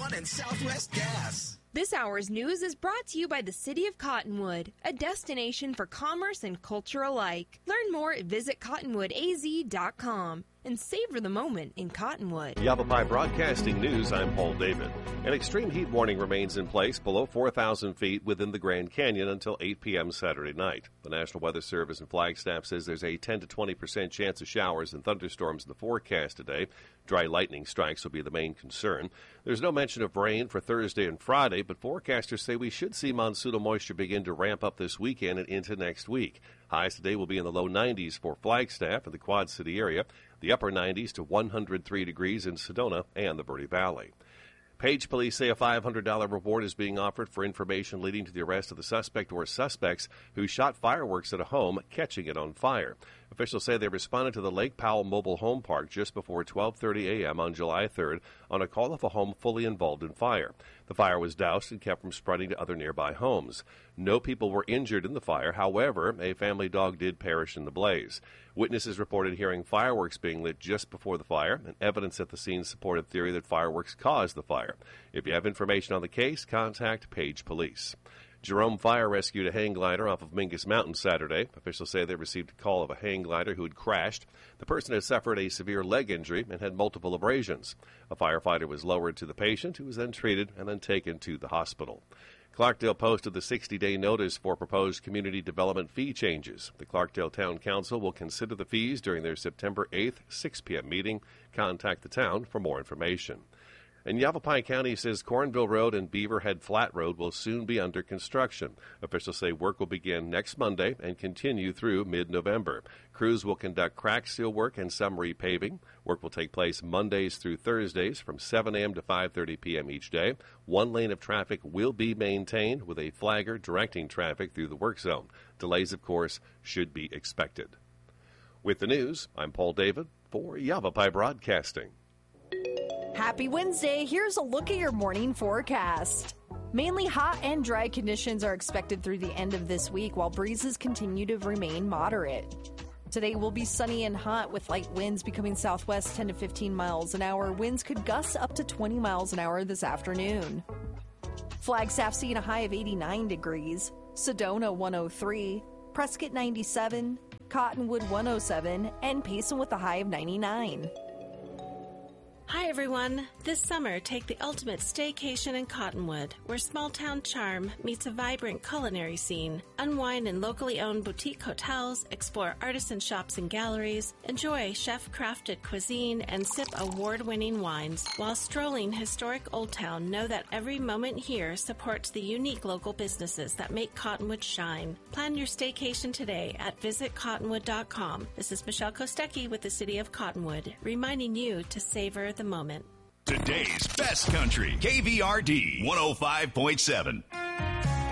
Ron and Southwest Gas. This hour's news is brought to you by the City of Cottonwood, a destination for commerce and culture alike. Learn more at visitcottonwoodaz.com and savor the moment in Cottonwood. Yavapai Broadcasting News, I'm Paul David. An extreme heat warning remains in place below 4,000 feet within the Grand Canyon until 8 p.m. Saturday night. The National Weather Service in Flagstaff says there's a 10 to 20% chance of showers and thunderstorms in the forecast today. Dry lightning strikes will be the main concern. There's no mention of rain for Thursday and Friday, but forecasters say we should see monsoonal moisture begin to ramp up this weekend and into next week. Highs today will be in the low 90s for Flagstaff and the Quad City area, the upper 90s to 103 degrees in Sedona and the Verde Valley. Page police say a $500 reward is being offered for information leading to the arrest of the suspect or suspects who shot fireworks at a home, catching it on fire. Officials say they responded to the Lake Powell Mobile Home Park just before 12:30 a.m. on July 3rd on a call of a home fully involved in fire. The fire was doused and kept from spreading to other nearby homes. No people were injured in the fire. However, a family dog did perish in the blaze. Witnesses reported hearing fireworks being lit just before the fire, and evidence at the scene supported theory that fireworks caused the fire. If you have information on the case, contact Page Police. Jerome Fire rescued a hang glider off of Mingus Mountain Saturday. Officials say they received a call of a hang glider who had crashed. The person had suffered a severe leg injury and had multiple abrasions. A firefighter was lowered to the patient, who was then treated and then taken to the hospital. Clarkdale posted the 60-day notice for proposed community development fee changes. The Clarkdale Town Council will consider the fees during their September 8th, 6 p.m. meeting. Contact the town for more information. And Yavapai County says Cornville Road and Beaverhead Flat Road will soon be under construction. Officials say work will begin next Monday and continue through mid-November. Crews will conduct crack seal work and some repaving. Work will take place Mondays through Thursdays from 7 a.m. to 5:30 p.m. each day. One lane of traffic will be maintained with a flagger directing traffic through the work zone. Delays, of course, should be expected. With the news, I'm Paul David for Yavapai Broadcasting. Happy Wednesday. Here's a look at your morning forecast. Mainly hot and dry conditions are expected through the end of this week, while breezes continue to remain moderate. Today will be sunny and hot with light winds becoming southwest 10 to 15 miles an hour. Winds could gust up to 20 miles an hour this afternoon. Flagstaff seeing a high of 89 degrees, Sedona 103, Prescott 97, Cottonwood 107, and Payson with a high of 99. Hi everyone! This summer, take the ultimate staycation in Cottonwood, where small-town charm meets a vibrant culinary scene. Unwind in locally owned boutique hotels, explore artisan shops and galleries, enjoy chef-crafted cuisine, and sip award-winning wines. While strolling historic Old Town, know that every moment here supports the unique local businesses that make Cottonwood shine. Plan your staycation today at visitcottonwood.com. This is Michelle Kostecki with the City of Cottonwood, reminding you to savor the moment. Today's best country, KVRD 105.7.